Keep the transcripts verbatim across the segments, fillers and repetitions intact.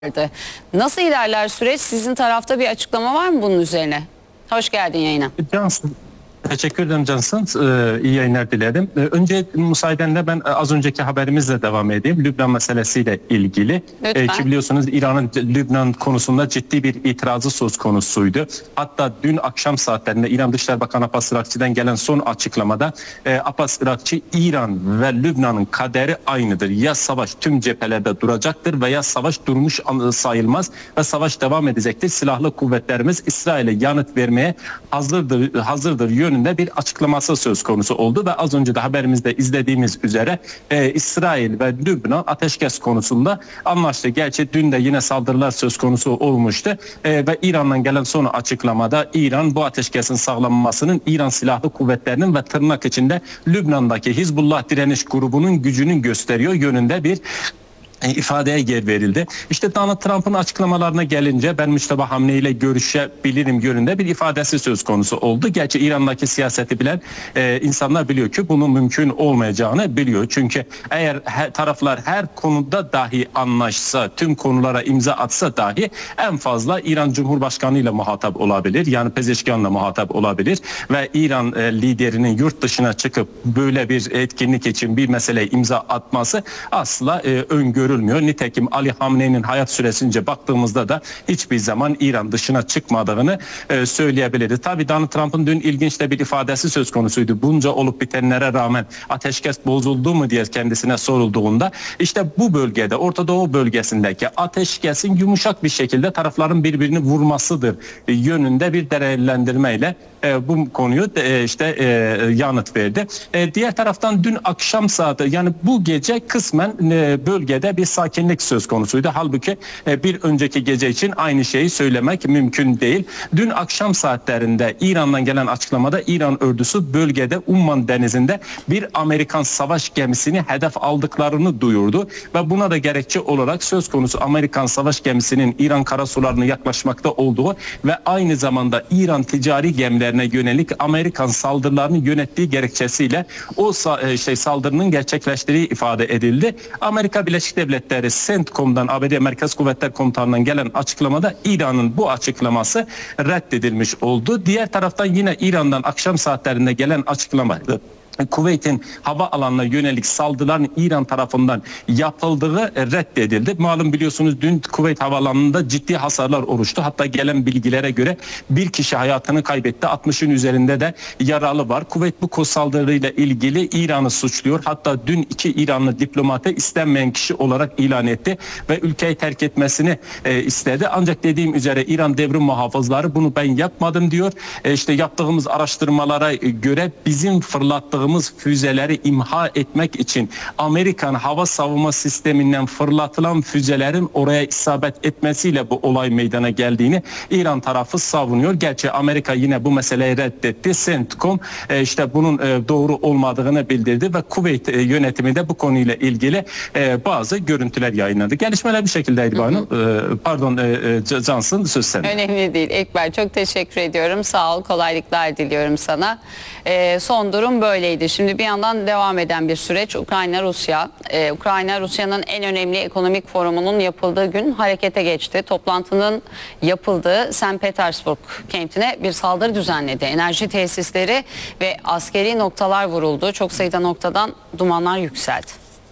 Nasıl ilerler süreç? Sizin tarafta bir açıklama var mı bunun üzerine? Hoş geldin yayına. Cansın. Teşekkür ederim Cansın. Ee, iyi yayınlar dilerim. Ee, önce müsaadenle ben az önceki haberimizle devam edeyim. Lübnan meselesiyle ilgili. Ee, ki biliyorsunuz İran'ın Lübnan konusunda ciddi bir itirazı söz konusuydu. Hatta dün akşam saatlerinde İran Dışişleri Bakanı Abbas Irakçı'dan gelen son açıklamada e, Abbas Irakçı İran ve Lübnan'ın kaderi aynıdır. Ya savaş tüm cephelerde duracaktır veya savaş durmuş sayılmaz ve savaş devam edecektir. Silahlı kuvvetlerimiz İsrail'e yanıt vermeye hazırdır, hazırdır yönünde bir açıklaması söz konusu oldu ve az önce de haberimizde izlediğimiz üzere e, İsrail ve Lübnan ateşkes konusunda anlaştı. Gerçi dün de yine saldırılar söz konusu olmuştu e, ve İran'dan gelen son açıklamada İran bu ateşkesin sağlanmasının İran Silahlı Kuvvetleri'nin ve tırnak içinde Lübnan'daki Hizbullah direniş grubunun gücünün gösteriyor yönünde bir ifadeye yer verildi. İşte Donald Trump'ın açıklamalarına gelince ben Mustafa Hamne ile görüşebilirim yönünde bir ifadesi söz konusu oldu. Gerçi İran'daki siyaseti bilen e, insanlar biliyor ki bunun mümkün olmayacağını biliyor. Çünkü eğer her, taraflar her konuda dahi anlaşsa, tüm konulara imza atsa dahi en fazla İran Cumhurbaşkanı ile muhatap olabilir. Yani Pezeşkian'la muhatap olabilir ve İran e, liderinin yurt dışına çıkıp böyle bir etkinlik için bir meseleye imza atması asla e, öngörü görülmüyor. Nitekim Ali Hamne'nin hayat süresince baktığımızda da hiçbir zaman İran dışına çıkmadığını e, söyleyebiliriz. Tabii Donald Trump'ın dün ilginç de bir ifadesi söz konusuydu. Bunca olup bitenlere rağmen ateşkes bozuldu mu diye kendisine sorulduğunda işte bu bölgede, Orta Doğu bölgesindeki ateşkesin yumuşak bir şekilde tarafların birbirini vurmasıdır e, yönünde bir değerlendirmeyle e, bu konuyu e, işte e, yanıt verdi. E, diğer taraftan dün akşam saati yani bu gece kısmen e, bölgede bir bir sakinlik söz konusuydu. Halbuki bir önceki gece için aynı şeyi söylemek mümkün değil. Dün akşam saatlerinde İran'dan gelen açıklamada İran ordusu bölgede Umman denizinde bir Amerikan savaş gemisini hedef aldıklarını duyurdu ve buna da gerekçe olarak söz konusu Amerikan savaş gemisinin İran karasularına yaklaşmakta olduğu ve aynı zamanda İran ticari gemilerine yönelik Amerikan saldırılarını yönettiği gerekçesiyle o şey saldırının gerçekleştiği ifade edildi. Amerika Birleşik Devletleri Devletleri CENTCOM'dan A B D Merkez Kuvvetler Komutanlığı'ndan gelen açıklamada İran'ın bu açıklaması reddedilmiş oldu. Diğer taraftan yine İran'dan akşam saatlerinde gelen açıklamaydı. Kuveyt'in hava alanına yönelik saldırıların İran tarafından yapıldığı reddedildi. Malum biliyorsunuz dün Kuveyt havaalanında ciddi hasarlar oluştu. Hatta gelen bilgilere göre bir kişi hayatını kaybetti. altmışın üzerinde de yaralı var. Kuveyt bu saldırıyla ilgili İran'ı suçluyor. Hatta dün iki İranlı diplomatı istenmeyen kişi olarak ilan etti ve ülkeyi terk etmesini e, istedi. Ancak dediğim üzere İran devrim muhafızları bunu ben yapmadım diyor. E, işte yaptığımız araştırmalara göre bizim fırlattığımız füzeleri imha etmek için Amerikan hava savunma sisteminden fırlatılan füzelerin oraya isabet etmesiyle bu olay meydana geldiğini İran tarafı savunuyor. Gerçi Amerika yine bu meseleyi reddetti. CENTCOM e, işte bunun e, doğru olmadığını bildirdi ve Kuveyt e, yönetimi de bu konuyla ilgili e, bazı görüntüler yayınladı. Gelişmeler bu şekildeydi Banu. E, pardon e, e, Cansın söz sende. Önemli değil Ekber, çok teşekkür ediyorum. Sağ ol, kolaylıklar diliyorum sana. E, son durum böyleydi. Şimdi bir yandan devam eden bir süreç Ukrayna-Rusya. Ee, Ukrayna-Rusya'nın en önemli ekonomik forumunun yapıldığı gün harekete geçti. Toplantının yapıldığı Sankt Petersburg kentine bir saldırı düzenledi. Enerji tesisleri ve askeri noktalar vuruldu. Çok sayıda noktadan dumanlar yükseldi.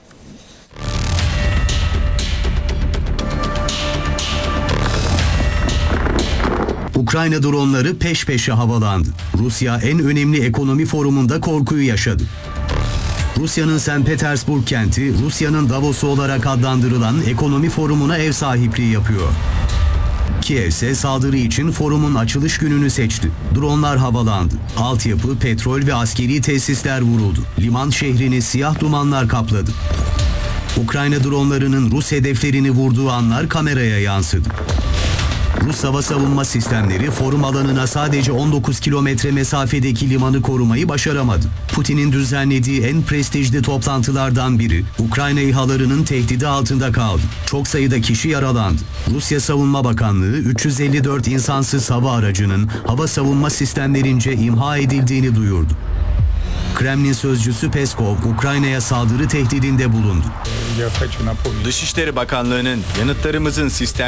Ukrayna dronları peş peşe havalandı. Rusya en önemli ekonomi forumunda korkuyu yaşadı. Rusya'nın Sankt Petersburg kenti, Rusya'nın Davos'u olarak adlandırılan ekonomi forumuna ev sahipliği yapıyor. Kiev ise saldırı için forumun açılış gününü seçti. Dronlar havalandı. Altyapı, petrol ve askeri tesisler vuruldu. Liman şehrini siyah dumanlar kapladı. Ukrayna dronlarının Rus hedeflerini vurduğu anlar kameraya yansıdı. Rus hava savunma sistemleri forum alanına sadece on dokuz kilometre mesafedeki limanı korumayı başaramadı. Putin'in düzenlediği en prestijli toplantılardan biri Ukrayna İHA'larının tehdidi altında kaldı. Çok sayıda kişi yaralandı. Rusya Savunma Bakanlığı üç yüz elli dört insansız hava aracının hava savunma sistemlerince imha edildiğini duyurdu. Kremlin sözcüsü Peskov, Ukrayna'ya saldırı tehdidinde bulundu. Dışişleri Bakanlığı'nın yanıtlarımızın sistem